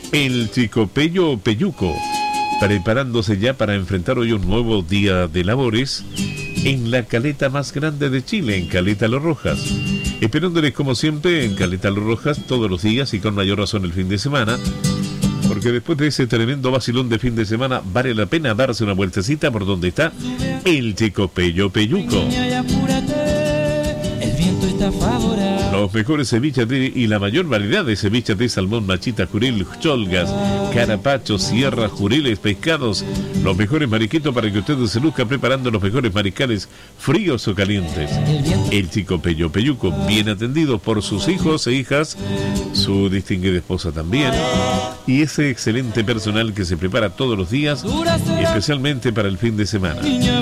El Chicopello Peyuco, preparándose ya para enfrentar hoy un nuevo día de labores en la caleta más grande de Chile, en Caleta Los Rojas. Esperándoles como siempre en Caleta Los Rojas todos los días y con mayor razón el fin de semana, porque después de ese tremendo vacilón de fin de semana vale la pena darse una vueltecita por donde está el Chicopello Peyuco. Los mejores ceviches y la mayor variedad de ceviches de salmón, machita, juril, cholgas, carapacho, sierra, juriles, pescados. Los mejores mariquitos para que ustedes se luzcan preparando los mejores mariscales fríos o calientes. El Chicopello Peyuco, bien atendido por sus hijos e hijas, su distinguida esposa también, y ese excelente personal que se prepara todos los días, especialmente para el fin de semana.